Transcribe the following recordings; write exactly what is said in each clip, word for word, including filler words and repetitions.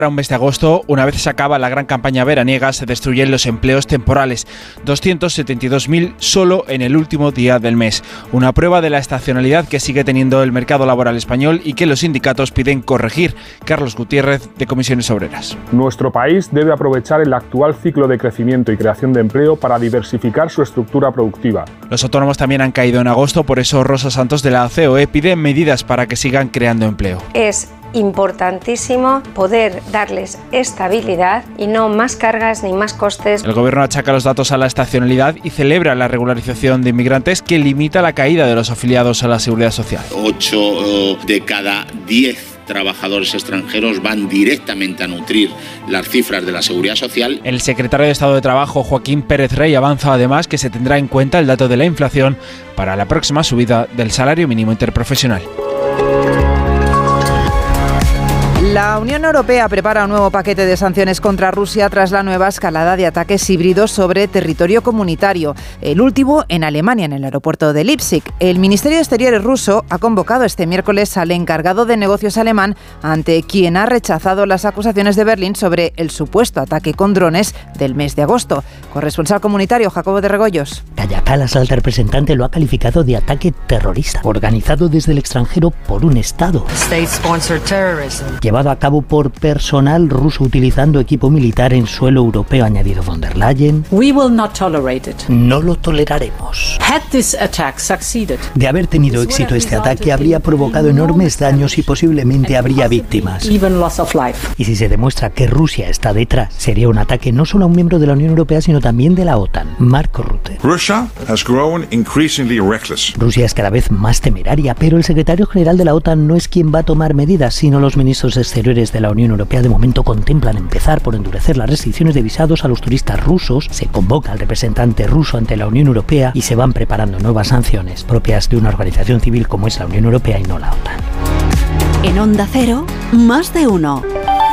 Un mes de agosto, una vez se acaba la gran campaña veraniega, se destruyen los empleos temporales, doscientos setenta y dos mil solo en el último día del mes. Una prueba de la estacionalidad que sigue teniendo el mercado laboral español y que los sindicatos piden corregir. Carlos Gutiérrez, de Comisiones Obreras. Nuestro país debe aprovechar el actual ciclo de crecimiento y creación de empleo para diversificar su estructura productiva. Los autónomos también han caído en agosto, por eso Rosa Santos de la C O E pide medidas para que sigan creando empleo. Es importantísimo poder darles estabilidad y no más cargas ni más costes. El gobierno achaca los datos a la estacionalidad y celebra la regularización de inmigrantes que limita la caída de los afiliados a la Seguridad Social. ocho de cada diez trabajadores extranjeros van directamente a nutrir las cifras de la Seguridad Social. El secretario de Estado de Trabajo, Joaquín Pérez Rey, avanza además que se tendrá en cuenta el dato de la inflación para la próxima subida del salario mínimo interprofesional. La Unión Europea prepara un nuevo paquete de sanciones contra Rusia tras la nueva escalada de ataques híbridos sobre territorio comunitario, el último en Alemania, en el aeropuerto de Leipzig. El Ministerio de Exteriores ruso ha convocado este miércoles al encargado de negocios alemán, ante quien ha rechazado las acusaciones de Berlín sobre el supuesto ataque con drones del mes de agosto. Corresponsal comunitario Jacobo de Regoyos. Kaja Kallas, alta representante, lo ha calificado de ataque terrorista, organizado desde el extranjero por un Estado. State-sponsored terrorism. Llevado a cabo por personal ruso utilizando equipo militar en suelo europeo, ha añadido von der Leyen. We will not tolerate it. No lo toleraremos. Had this attack succeeded, de haber tenido éxito este ataque, habría provocado enormes daños y posiblemente habría víctimas. Even loss of life. Y si se demuestra que Rusia está detrás, sería un ataque no solo a un miembro de la Unión Europea, sino también de la OTAN. Marco Rutte. Russia has grown increasingly reckless. Rusia es cada vez más temeraria, pero el secretario general de la OTAN no es quien va a tomar medidas, sino los ministros exteriores de la Unión Europea. De momento contemplan empezar por endurecer las restricciones de visados a los turistas rusos. Se convoca al representante ruso ante la Unión Europea y se van preparando nuevas sanciones propias de una organización civil como es la Unión Europea y no la OTAN. En Onda Cero, más de uno.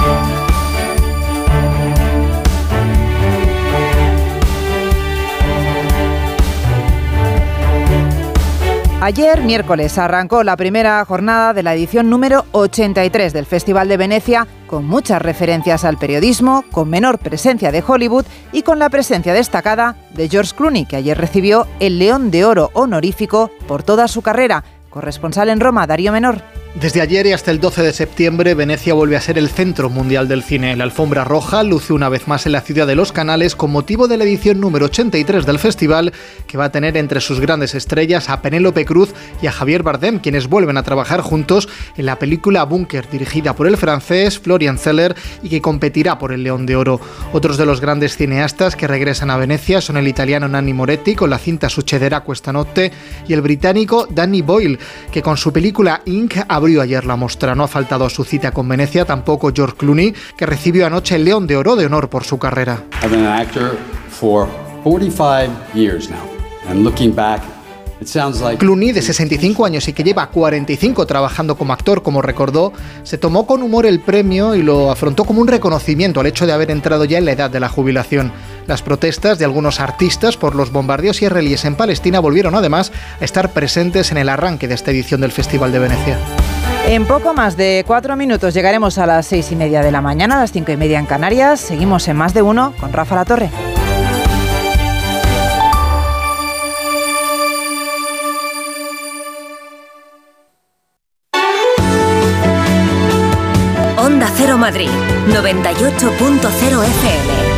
Ayer, miércoles, arrancó la primera jornada de la edición número ochenta y tres del Festival de Venecia, con muchas referencias al periodismo, con menor presencia de Hollywood y con la presencia destacada de George Clooney, que ayer recibió el León de Oro honorífico por toda su carrera. Corresponsal en Roma, Darío Menor. Desde ayer y hasta el doce de septiembre, Venecia vuelve a ser el centro mundial del cine. La alfombra roja luce una vez más en la ciudad de los canales con motivo de la edición número ochenta y tres del festival, que va a tener entre sus grandes estrellas a Penélope Cruz y a Javier Bardem, quienes vuelven a trabajar juntos en la película Búnker, dirigida por el francés Florian Zeller y que competirá por el León de Oro. Otros de los grandes cineastas que regresan a Venecia son el italiano Nanni Moretti con la cinta Succederà questa notte y el británico Danny Boyle, que con su película Ink abrió ayer la mostra. No ha faltado a su cita con Venecia tampoco George Clooney, que recibió anoche el León de Oro de honor por su carrera. I've been an actor for forty-five years now, and looking back, it sounds like... Clooney, de sesenta y cinco años y que lleva cuarenta y cinco trabajando como actor, como recordó, se tomó con humor el premio y lo afrontó como un reconocimiento al hecho de haber entrado ya en la edad de la jubilación. Las protestas de algunos artistas por los bombardeos israelíes en Palestina volvieron además a estar presentes en el arranque de esta edición del Festival de Venecia. En poco más de cuatro minutos llegaremos a las seis y media de la mañana, a las cinco y media en Canarias. Seguimos en Más de Uno con Rafa Latorre. Onda Cero Madrid, noventa y ocho punto cero F M.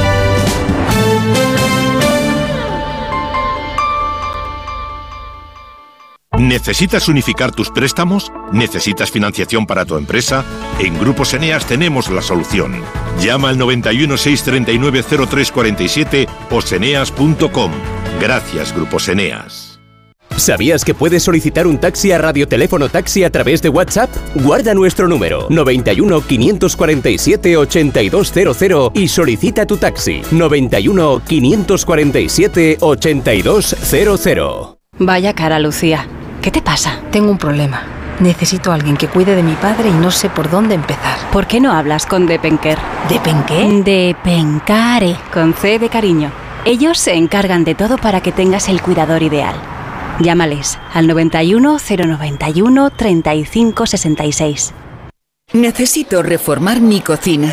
¿Necesitas unificar tus préstamos? ¿Necesitas financiación para tu empresa? En Grupos Eneas tenemos la solución. Llama al noventa y uno, seiscientos treinta y nueve, cero tres cuarenta y siete o seneas punto com. Gracias, Grupos Eneas. ¿Sabías que puedes solicitar un taxi a Radioteléfono Taxi a través de WhatsApp? Guarda nuestro número noventa y uno, quinientos cuarenta y siete, ochenta y dos cero cero y solicita tu taxi noventa y uno, quinientos cuarenta y siete, ochenta y dos cero cero. Vaya cara, Lucía. ¿Qué te pasa? Tengo un problema. Necesito a alguien que cuide de mi padre y no sé por dónde empezar. ¿Por qué no hablas con Depenker? ¿Depenqué? Depencare, con C de cariño. Ellos se encargan de todo para que tengas el cuidador ideal. Llámales al noventa y uno, cero noventa y uno, treinta y cinco sesenta y seis. Necesito reformar mi cocina.